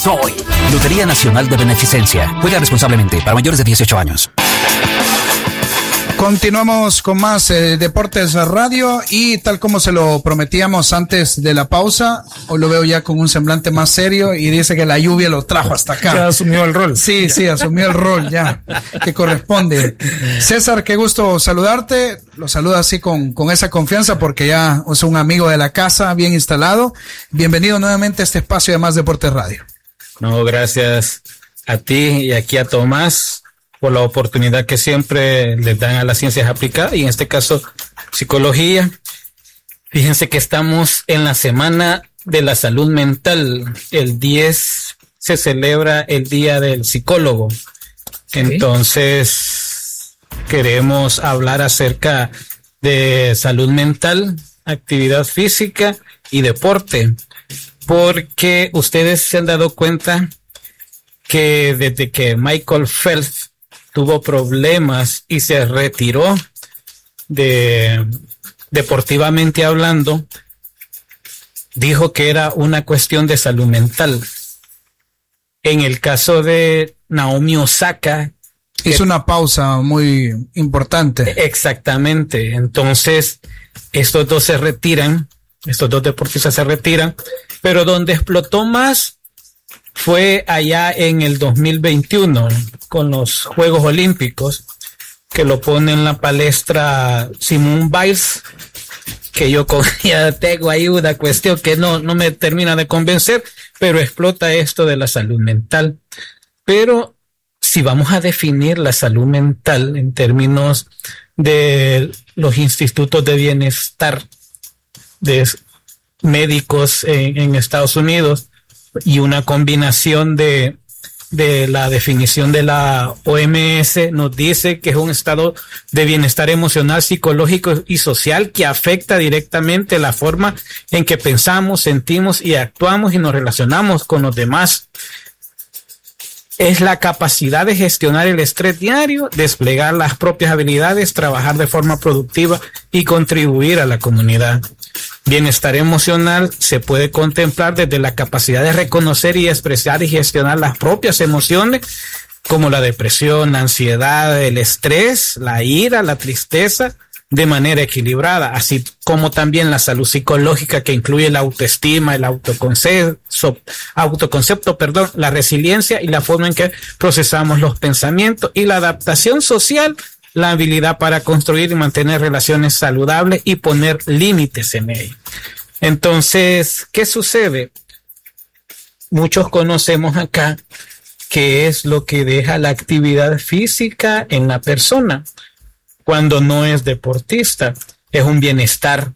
Soy Lotería Nacional de Beneficencia. Juega responsablemente para mayores de 18 años. Continuamos con más Deportes Radio y tal como se lo prometíamos antes de la pausa, hoy lo veo ya con un semblante más serio y dice que la lluvia lo trajo hasta acá. Ya asumió el rol. Sí, asumió el rol ya que corresponde. César, qué gusto saludarte. Lo saludo así con esa confianza porque ya es un amigo de la casa, bien instalado. Bienvenido nuevamente a este espacio de Más Deportes Radio. No, gracias a ti y aquí a Tomás por la oportunidad que siempre les dan a las ciencias aplicadas y en este caso psicología. Fíjense que estamos en la Semana de la Salud Mental. El 10 se celebra el Día del Psicólogo. Entonces queremos hablar acerca de salud mental, actividad física y deporte, porque ustedes se han dado cuenta que desde que Michael Phelps tuvo problemas y se retiró deportivamente hablando, dijo que era una cuestión de salud mental. En el caso de Naomi Osaka, hizo una pausa muy importante. Exactamente. Entonces, estos dos deportistas se retiran, pero donde explotó más fue allá en el 2021 con los Juegos Olímpicos, que lo pone en la palestra Simone Biles, que yo ya tengo ahí una cuestión que no me termina de convencer, pero explota esto de la salud mental. Pero si vamos a definir la salud mental en términos de los institutos de bienestar de médicos en Estados Unidos, y una combinación de la definición de la OMS nos dice que es un estado de bienestar emocional, psicológico y social que afecta directamente la forma en que pensamos, sentimos y actuamos y nos relacionamos con los demás. Es la capacidad de gestionar el estrés diario, desplegar las propias habilidades, trabajar de forma productiva y contribuir a la comunidad. Bienestar emocional se puede contemplar desde la capacidad de reconocer y expresar y gestionar las propias emociones, como la depresión, la ansiedad, el estrés, la ira, la tristeza, de manera equilibrada, así como también la salud psicológica, que incluye la autoestima, el autoconcepto, la resiliencia y la forma en que procesamos los pensamientos, y la adaptación social, la habilidad para construir y mantener relaciones saludables y poner límites en ellas. Entonces, ¿qué sucede? Muchos conocemos acá qué es lo que deja la actividad física en la persona cuando no es deportista. Es un bienestar.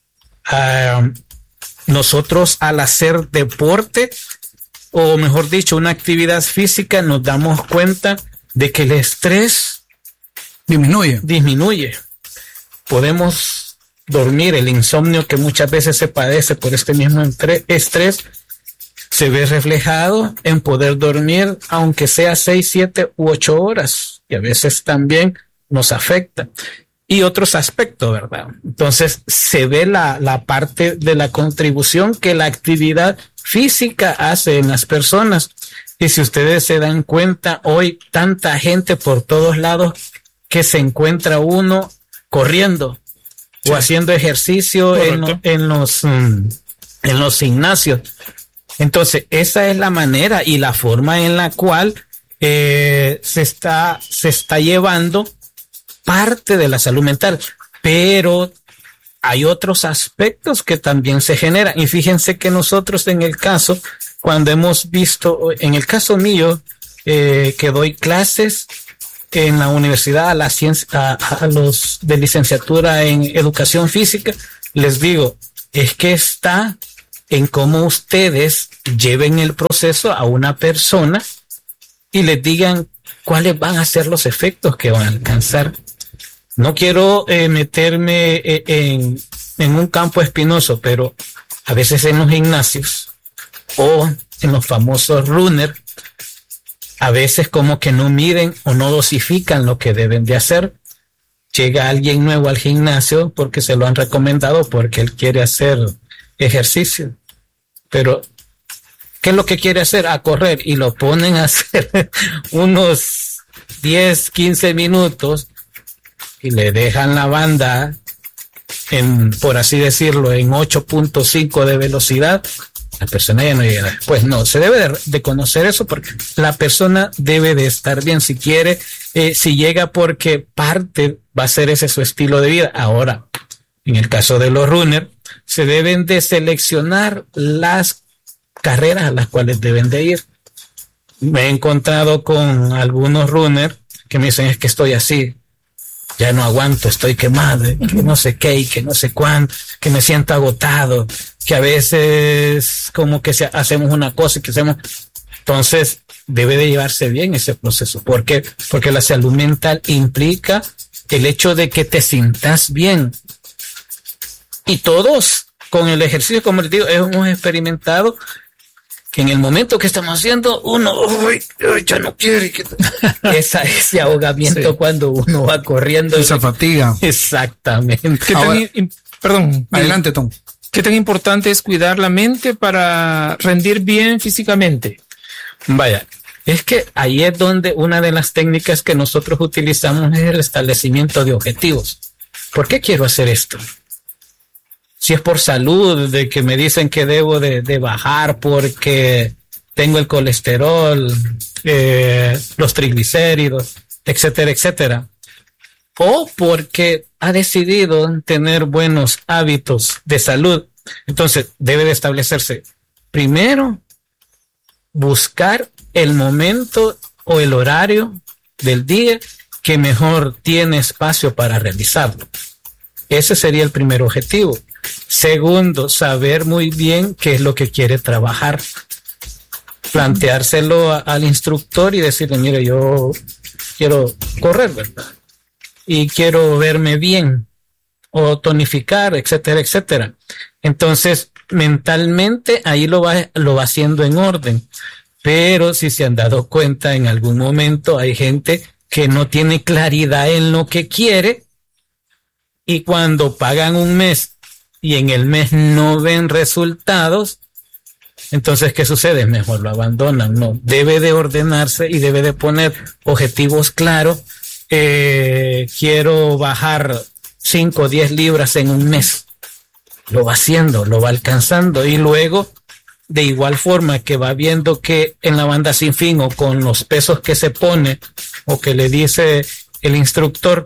Nosotros, al hacer deporte, o mejor dicho, una actividad física, nos damos cuenta de que el estrés disminuye. Podemos dormir. El insomnio que muchas veces se padece por este mismo estrés se ve reflejado en poder dormir aunque sea 6, 7 u 8 horas, y a veces también nos afecta, y otros aspectos, ¿verdad? Entonces se ve la parte de la contribución que la actividad física hace en las personas. Y si ustedes se dan cuenta, hoy tanta gente por todos lados que se encuentra uno corriendo, sí, o haciendo ejercicio en los gimnasios. Entonces, esa es la manera y la forma en la cual se está llevando parte de la salud mental. Pero hay otros aspectos que también se generan. Y fíjense que nosotros en el caso, cuando hemos visto, en el caso mío, que doy clases en la universidad a los de licenciatura en educación física, les digo, es que está en cómo ustedes lleven el proceso a una persona y les digan cuáles van a ser los efectos que van a alcanzar. No quiero meterme en un campo espinoso, pero a veces en los gimnasios o en los famosos runners, a veces como que no miden o no dosifican lo que deben de hacer. Llega alguien nuevo al gimnasio porque se lo han recomendado, porque él quiere hacer ejercicio, pero ¿qué es lo que quiere hacer? A correr, y lo ponen a hacer unos 10, 15 minutos y le dejan la banda por así decirlo, en 8.5 de velocidad, la persona ya no llega. Pues no, se debe de conocer eso, porque la persona debe de estar bien. Si quiere, si llega porque parte va a ser ese su estilo de vida. Ahora, en el caso de los runners, se deben de seleccionar las carreras a las cuales deben de ir. Me he encontrado con algunos runners que me dicen, es que estoy así, ya no aguanto, estoy quemado, que no sé qué y que no sé cuánto, que me siento agotado, que a veces como que hacemos una cosa y que hacemos. Entonces debe de llevarse bien ese proceso. ¿Por qué? Porque la salud mental implica el hecho de que te sientas bien. Y todos con el ejercicio, como les digo, hemos experimentado que en el momento que estamos haciendo, uno ya no quiere. Ese ahogamiento, sí, cuando uno va corriendo. Esa fatiga. Exactamente. Perdón. Adelante, Tom. ¿Qué tan importante es cuidar la mente para rendir bien físicamente? Vaya, es que ahí es donde una de las técnicas que nosotros utilizamos es el establecimiento de objetivos. ¿Por qué quiero hacer esto? Si es por salud, de que me dicen que debo de bajar porque tengo el colesterol, los triglicéridos, etcétera, etcétera. O porque ha decidido tener buenos hábitos de salud. Entonces, debe de establecerse primero, buscar el momento o el horario del día que mejor tiene espacio para realizarlo. Ese sería el primer objetivo. Segundo, saber muy bien qué es lo que quiere trabajar. Planteárselo al instructor y decirle, mire, yo quiero correr, ¿verdad? Y quiero verme bien, o tonificar, etcétera, etcétera. Entonces, mentalmente, ahí lo va haciendo en orden. Pero si se han dado cuenta, en algún momento hay gente que no tiene claridad en lo que quiere, y cuando pagan un mes y en el mes no ven resultados, entonces, ¿qué sucede? Mejor lo abandonan. No, debe de ordenarse y debe de poner objetivos claros. Quiero bajar 5 o 10 libras en un mes. Lo va haciendo, lo va alcanzando, y luego, de igual forma que va viendo que en la banda sin fin o con los pesos que se pone o que le dice el instructor,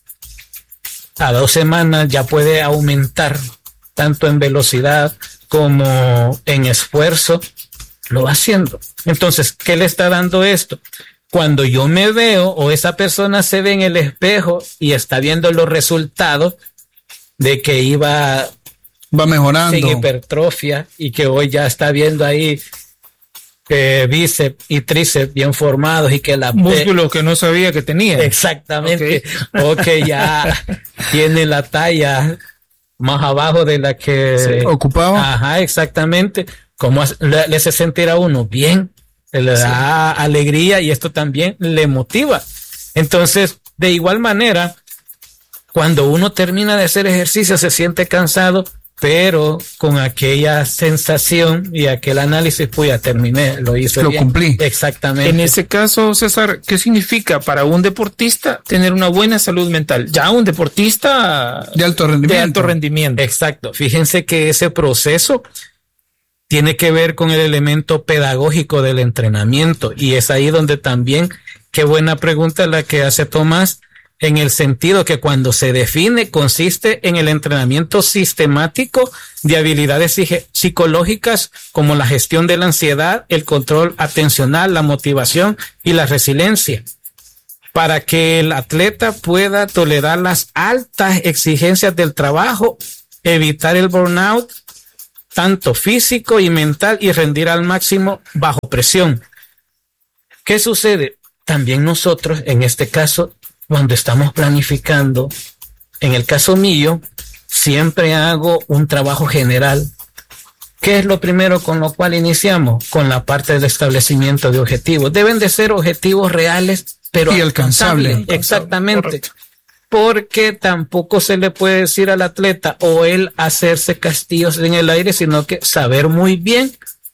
a 2 semanas ya puede aumentar tanto en velocidad como en esfuerzo, lo va haciendo. Entonces, ¿qué le está dando esto? Cuando yo me veo, o esa persona se ve en el espejo y está viendo los resultados de que va mejorando sin hipertrofia, y que hoy ya está viendo ahí bíceps y tríceps bien formados, y que la músculo que no sabía que tenía. Exactamente. Okay. O que ya tiene la talla más abajo de la que ocupaba. Ajá, exactamente. Como le hace sentir a uno bien, le da alegría, y esto también le motiva. Entonces, de igual manera, cuando uno termina de hacer ejercicio, se siente cansado, pero con aquella sensación y aquel análisis, pues ya terminé, lo hice lo bien. Cumplí. Exactamente. En ese caso, César, ¿qué significa para un deportista tener una buena salud mental? Ya un deportista de alto rendimiento. Exacto. Fíjense que ese proceso tiene que ver con el elemento pedagógico del entrenamiento, y es ahí donde también, qué buena pregunta la que hace Tomás, en el sentido que cuando se define, consiste en el entrenamiento sistemático de habilidades psicológicas como la gestión de la ansiedad, el control atencional, la motivación y la resiliencia, para que el atleta pueda tolerar las altas exigencias del trabajo, evitar el burnout, tanto físico y mental, y rendir al máximo bajo presión. ¿Qué sucede? También nosotros, en este caso, cuando estamos planificando, en el caso mío, siempre hago un trabajo general. ¿Qué es lo primero con lo cual iniciamos? Con la parte del establecimiento de objetivos. Deben de ser objetivos reales, pero y alcanzables. Exactamente. Correcto. Porque tampoco se le puede decir al atleta o él hacerse castillos en el aire, sino que saber muy bien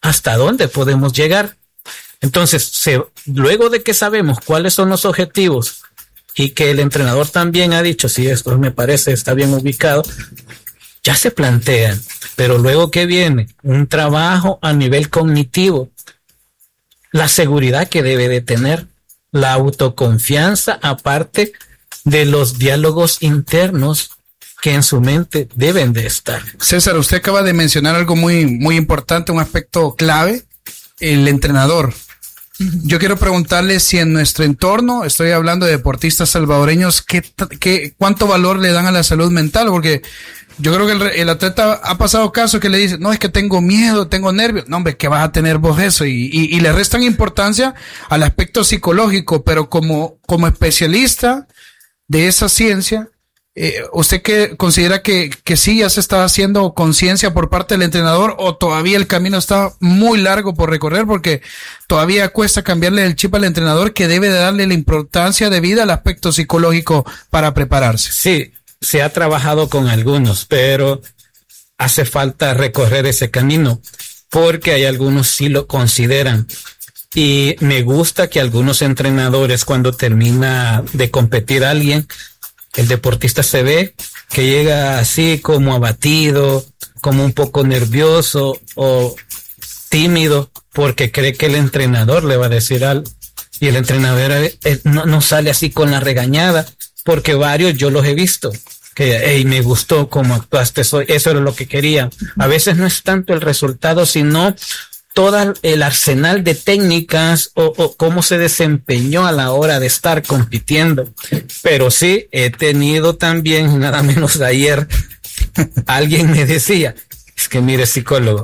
hasta dónde podemos llegar. Entonces, luego de que sabemos cuáles son los objetivos y que el entrenador también ha dicho, si esto me parece está bien ubicado, ya se plantean. Pero luego que viene un trabajo a nivel cognitivo, la seguridad que debe de tener, la autoconfianza, aparte de los diálogos internos que en su mente deben de estar. César, usted acaba de mencionar algo muy, muy importante, un aspecto clave, el entrenador. Yo quiero preguntarle si en nuestro entorno, estoy hablando de deportistas salvadoreños, ¿cuánto valor le dan a la salud mental? Porque yo creo que el atleta ha pasado casos que le dicen, no, es que tengo miedo, tengo nervios. No, hombre, que vas a tener vos eso. Y le restan importancia al aspecto psicológico, pero como especialista de esa ciencia, ¿usted qué considera que sí ya se está haciendo conciencia por parte del entrenador o todavía el camino está muy largo por recorrer? Porque todavía cuesta cambiarle el chip al entrenador, que debe de darle la importancia debida al aspecto psicológico para prepararse. Sí, se ha trabajado con algunos, pero hace falta recorrer ese camino, porque hay algunos sí lo consideran. Y me gusta que algunos entrenadores, cuando termina de competir alguien, el deportista se ve que llega así como abatido, como un poco nervioso o tímido, porque cree que el entrenador le va a decir algo. Y el entrenador no sale así con la regañada, porque varios yo los he visto, que hey, me gustó cómo actuaste, eso era lo que quería. A veces no es tanto el resultado, sino todo el arsenal de técnicas o cómo se desempeñó a la hora de estar compitiendo. Pero sí, he tenido también, nada menos de ayer, alguien me decía, es que mire, psicólogo,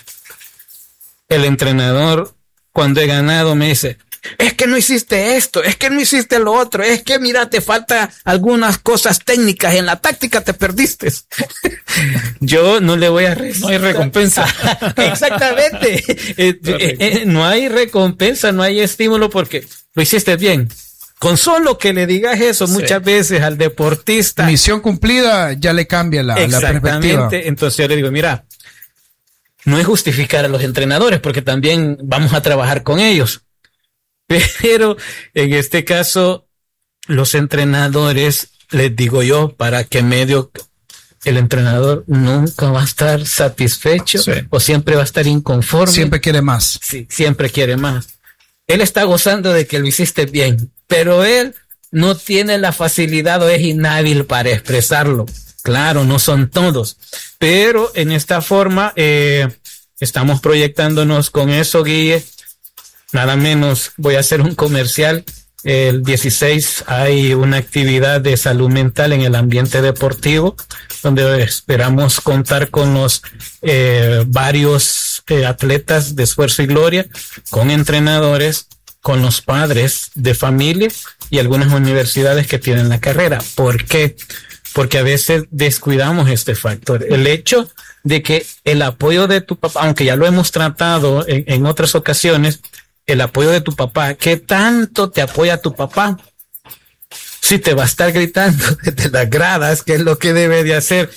el entrenador cuando he ganado me dice, es que no hiciste esto, es que no hiciste lo otro, es que mira, te falta algunas cosas técnicas, en la táctica te perdiste. Yo no le voy a no hay recompensa. Exactamente. No hay recompensa, no hay estímulo porque lo hiciste bien. Con solo que le digas eso muchas veces al deportista. Misión cumplida, ya le cambia la perspectiva. Exactamente. Entonces yo le digo, mira, no es justificar a los entrenadores porque también vamos a trabajar con ellos. Pero en este caso, los entrenadores, les digo yo, para que medio el entrenador nunca va a estar satisfecho o siempre va a estar inconforme. Siempre quiere más. Sí, siempre quiere más. Él está gozando de que lo hiciste bien, pero él no tiene la facilidad o es inhábil para expresarlo. Claro, no son todos, pero en esta forma estamos proyectándonos con eso, Guille. Nada menos, voy a hacer un comercial. El 16 hay una actividad de salud mental en el ambiente deportivo, donde esperamos contar con los varios atletas de esfuerzo y gloria, con entrenadores, con los padres de familia y algunas universidades que tienen la carrera. ¿Por qué? Porque a veces descuidamos este factor. El hecho de que el apoyo de tu papá, aunque ya lo hemos tratado en otras ocasiones, el apoyo de tu papá, ¿qué tanto te apoya tu papá? Si te va a estar gritando desde las gradas, ¿qué es lo que debe de hacer?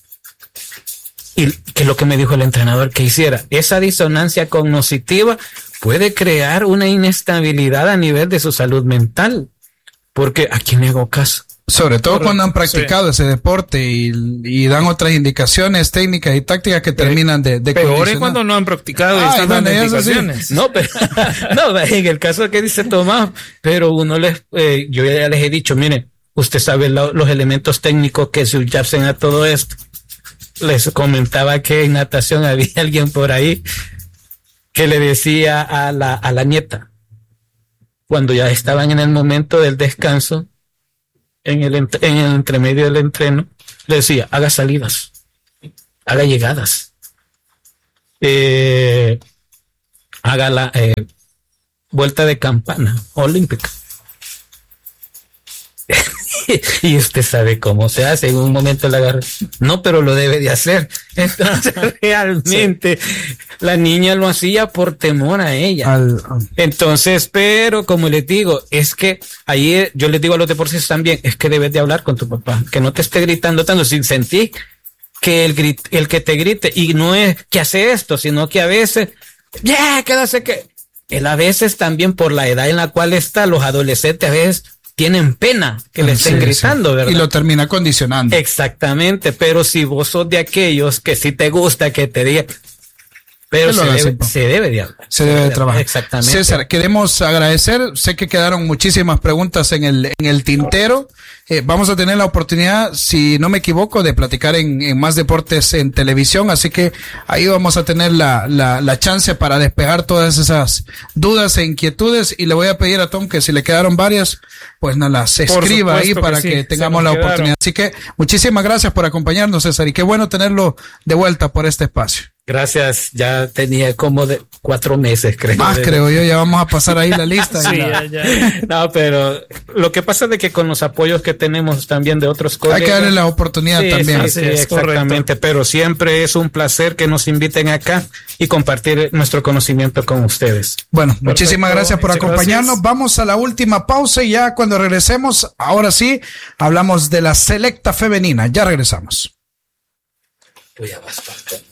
Y que es lo que me dijo el entrenador que hiciera. Esa disonancia cognitiva puede crear una inestabilidad a nivel de su salud mental. Porque ¿a quién le hago caso? Sobre todo cuando han practicado ese deporte y dan otras indicaciones técnicas y tácticas que terminan de peor es cuando no han practicado y están dando indicaciones. Sí. No, pero no, en el caso que dice Tomás, pero uno yo ya les he dicho, mire, usted sabe los elementos técnicos que subyacen a todo esto. Les comentaba que en natación había alguien por ahí que le decía a la nieta, cuando ya estaban en el momento del descanso, en el entremedio del entreno, le decía, haga salidas, haga llegadas, haga la vuelta de campana olímpica. Y usted sabe cómo se hace. En un momento la agarra, no, pero lo debe de hacer. Entonces realmente la niña lo hacía por temor a ella. Entonces, pero como les digo, es que ahí yo les digo a los deportistas también, es que debes de hablar con tu papá, que no te esté gritando tanto, sin sentir que el que te grite, y no es que hace esto, sino que a veces quédase que... Él a veces también por la edad en la cual está, los adolescentes a veces tienen pena que le estén gritando, ¿verdad? Y lo termina condicionando. Exactamente, pero si vos sos de aquellos que sí te gusta que te digan, pero se debe de hablar. Se debe de trabajar. Exactamente. César, queremos agradecer. Sé que quedaron muchísimas preguntas en el tintero. Vamos a tener la oportunidad, si no me equivoco, de platicar en Más Deportes en televisión. Así que ahí vamos a tener la chance para despejar todas esas dudas e inquietudes. Y le voy a pedir a Tom que si le quedaron varias, pues nos las escriba ahí para que tengamos la oportunidad. Así que muchísimas gracias por acompañarnos, César. Y qué bueno tenerlo de vuelta por este espacio. Gracias, ya tenía como de 4 meses, creo. Más creo yo, ya vamos a pasar ahí la lista. Sí, ya. No, pero lo que pasa es de que con los apoyos que tenemos también de otros colegas. Hay que darle la oportunidad también. Sí, exactamente, pero siempre es un placer que nos inviten acá y compartir nuestro conocimiento con ustedes. Bueno, muchísimas gracias por acompañarnos. Gracias. Vamos a la última pausa y ya cuando regresemos, ahora sí, hablamos de la selecta femenina. Ya regresamos. Tú ya vas,